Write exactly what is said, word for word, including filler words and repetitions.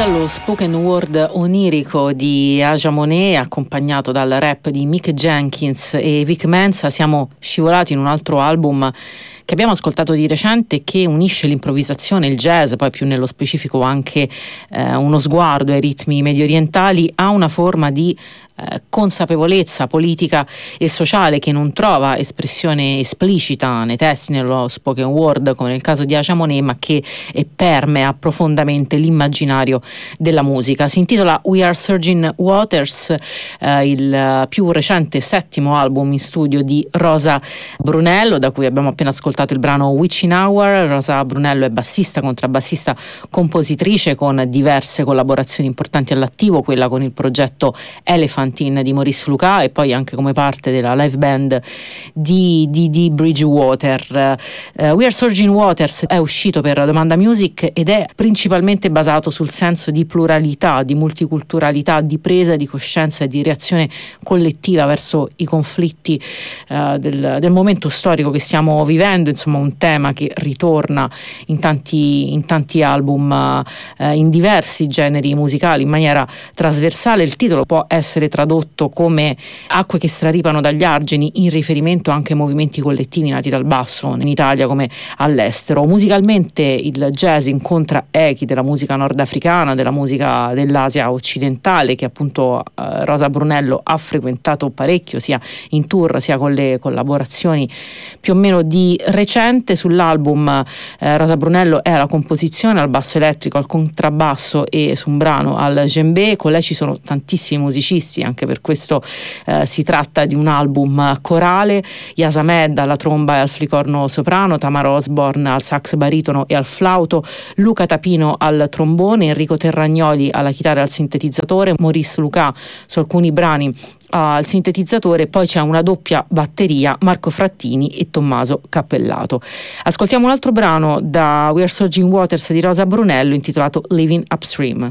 dallo spoken word onirico di Aja Monet, accompagnato dal rap di Mick Jenkins e Vic Mensa, siamo scivolati in un altro album che abbiamo ascoltato di recente, che unisce l'improvvisazione, il jazz, poi più nello specifico anche eh, uno sguardo ai ritmi mediorientali, a una forma di eh, consapevolezza politica e sociale che non trova espressione esplicita nei testi, nello spoken word come nel caso di Aja Monet, ma che eh, permea profondamente l'immaginario della musica. Si intitola We Are Surging Waters, eh, il più recente settimo album in studio di Rosa Brunello, da cui abbiamo appena ascoltato il brano Witching Hour. Rosa Brunello è bassista, contrabbassista, compositrice, con diverse collaborazioni importanti all'attivo, quella con il progetto Elephant in di Maurice Lucà e poi anche come parte della live band di, di, di Bridgewater. Uh, We Are Surging Waters è uscito per Domanda Music ed è principalmente basato sul senso di pluralità, di multiculturalità, di presa di coscienza e di reazione collettiva verso i conflitti uh, del, del momento storico che stiamo vivendo. Insomma, un tema che ritorna in tanti, in tanti album, uh, in diversi generi musicali in maniera trasversale. Il titolo può essere tradotto come acque che straripano dagli argini, in riferimento anche ai movimenti collettivi nati dal basso in Italia come all'estero. Musicalmente il jazz incontra echi della musica nordafricana, della musica dell'Asia occidentale, che appunto eh, Rosa Brunello ha frequentato parecchio, sia in tour sia con le collaborazioni più o meno di recente. Sull'album eh, Rosa Brunello è alla composizione, al basso elettrico, al contrabbasso e su un brano al djembe. Con lei ci sono tantissimi musicisti, anche per questo eh, si tratta di un album corale. Yas Ahmed alla tromba e al flicorno soprano, Tamara Osborne al sax baritono e al flauto, Luca Tapino al trombone, Enrico Terragnoli alla chitarra e al sintetizzatore, Maurice Lucà su alcuni brani al sintetizzatore, poi c'è una doppia batteria, Marco Frattini e Tommaso Cappellato. Ascoltiamo un altro brano da We Are Surging Waters di Rosa Brunello intitolato Living Upstream.